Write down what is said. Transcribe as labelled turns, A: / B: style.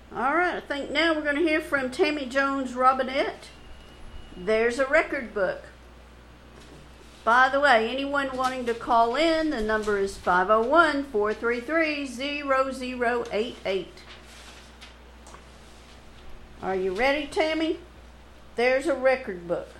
A: All right, I think now we're going to hear from Tammy Jones Robinette. There's a record book. By the way, anyone wanting to call in, the number is 501-433-0088. Are you ready, Tammy? There's a record book.